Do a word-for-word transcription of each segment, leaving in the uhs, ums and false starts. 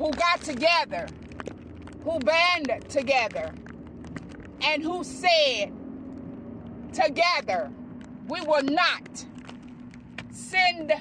who got together, who banded together, and who said together, we will not send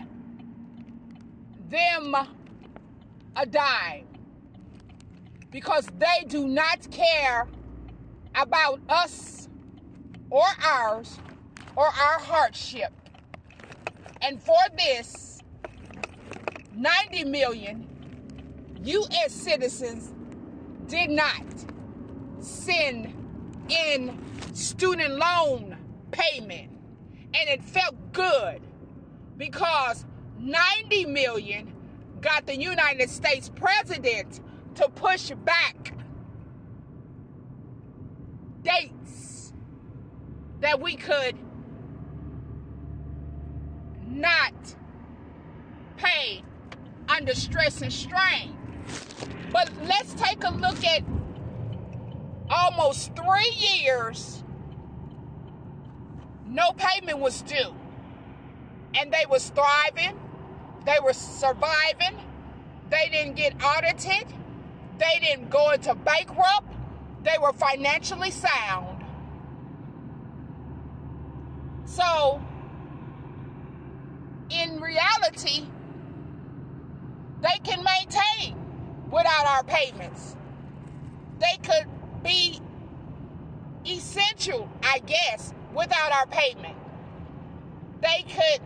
them a dime because they do not care about us or ours or our hardship. And for this, ninety million U S citizens did not send in student loan payment. And it felt good because ninety million got the United States president to push back dates that we could not pay under stress and strain. But let's take a look at almost three years, no payment was due. And they was thriving, they were surviving, they didn't get audited, they didn't go into bankrupt, they were financially sound. So, in reality, they can maintain without our payments. They could be essential, I guess, without our payment. They could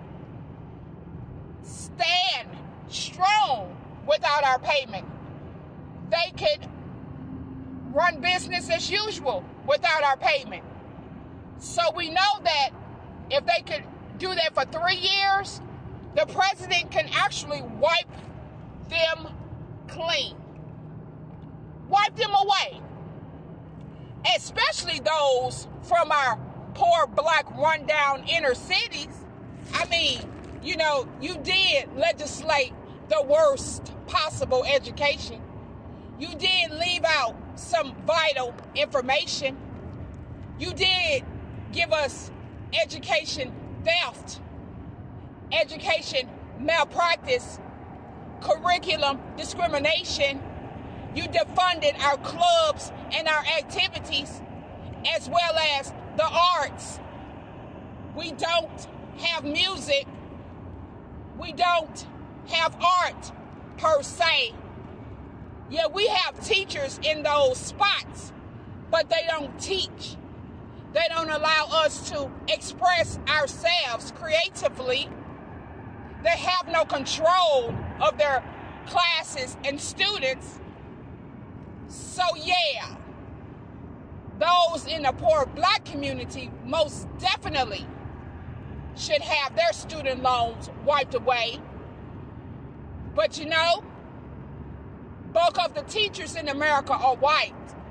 stand strong without our payment. They could run business as usual without our payment. So we know that if they could do that for three years, the president can actually wipe them clean. Wipe them away. Especially those from our poor, black, rundown inner cities. I mean, you know, you did legislate the worst possible education. You did leave out some vital information. You did give us education theft, education malpractice, curriculum discrimination. You defunded our clubs and our activities, as well as the arts. We don't have music. We don't have art per se. Yeah, we have teachers in those spots, but they don't teach. They don't allow us to express ourselves creatively. They have no control of their classes and students. So yeah, those in the poor black community most definitely should have their student loans wiped away. But you know, bulk of the teachers in America are white.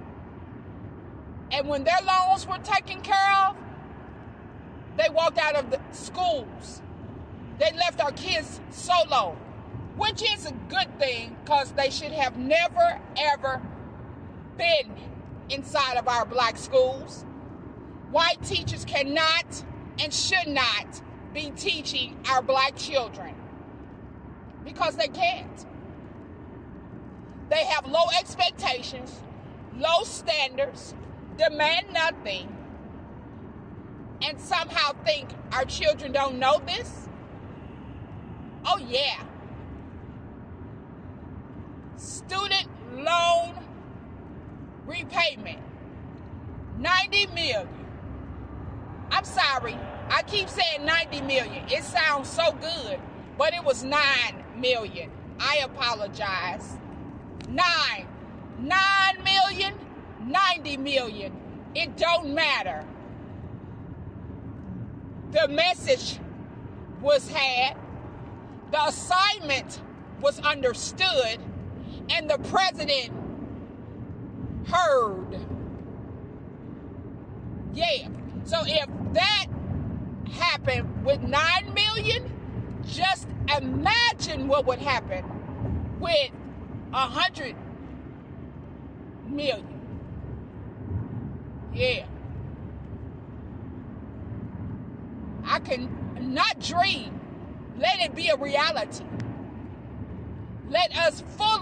And when their loans were taken care of, they walked out of the schools. They left our kids solo, which is a good thing because they should have never, ever been inside of our black schools. White teachers cannot and should not be teaching our black children because they can't. They have low expectations, low standards, demand nothing, and somehow think our children don't know this? Oh yeah. Student loan repayment, ninety million. I'm sorry, I keep saying ninety million. It sounds so good, but it was nine million. I apologize. Nine. Nine million, ninety million. It don't matter. The message was had, the assignment was understood, and the president heard. Yeah. So if that happened with nine million, just imagine what would happen with a hundred million. Yeah. I can not dream. Let it be a reality. Let us fully